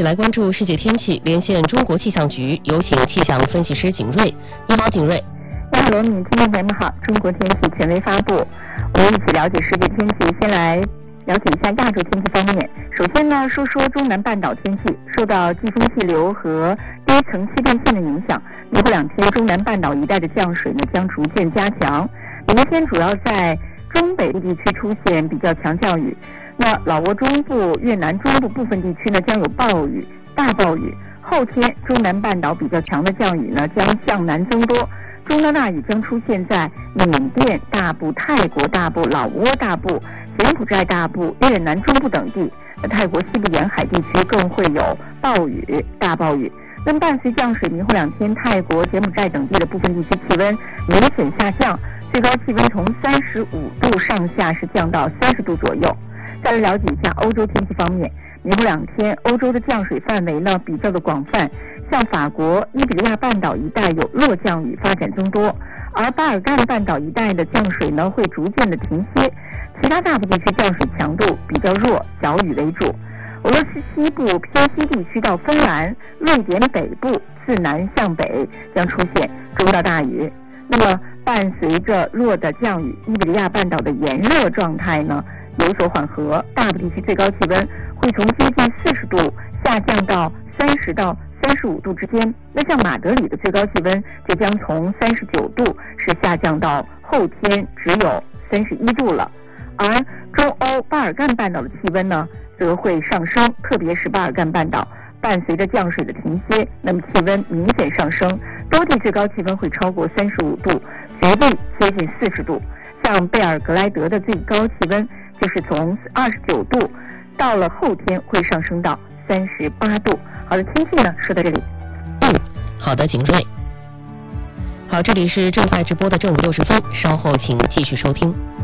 来关注世界天气，连线中国气象局，有请气象分析师景瑞。你好，景瑞。 你好，罗敏，听众朋友们好。中国天气权威发布，我们一起了解世界天气。先来了解一下亚洲天气方面。首先呢，说中南半岛天气，受到季风气流和低层气垫线的影响，明后2天中南半岛一带的降水呢将逐渐加强。明天主要在中北部地区出现比较强降雨。那老挝中部、越南中部部分地区呢将有暴雨、大暴雨。后天中南半岛比较强的降雨呢将向南增多，中到大雨将出现在缅甸大部、泰国大部、老挝大部、柬埔寨大部、越南中部等地。那泰国西部沿海地区更会有暴雨、大暴雨。那么伴随降水，明后2天泰国、柬埔寨等地的部分地区气温明显下降，最高气温从35度上下是降到30度左右。再来了解一下欧洲天气方面，明后2天欧洲的降水范围呢比较的广泛，像法国、伊比利亚半岛一带有弱降雨发展增多，而巴尔干半岛一带的降水呢会逐渐的停歇，其他大部地区降水强度比较弱，小雨为主。俄罗斯西部偏西地区到芬兰、瑞典北部自南向北将出现中到大雨。那么伴随着弱的降雨，伊比利亚半岛的炎热状态呢有所缓和，大部地区最高气温会从接近40度下降到30到35度之间。那像马德里的最高气温就将从39度是下降到后天只有31度了。而中欧巴尔干半岛的气温呢则会上升，特别是巴尔干半岛伴随着降水的停歇，那么气温明显上升，多地最高气温会超过35度，局地接近40度。像贝尔格莱德的最高气温就是从29度，到了后天会上升到38度。好的，天气呢说到这里。 好的，景瑞。好，这里是正在直播的正午60分，稍后请继续收听。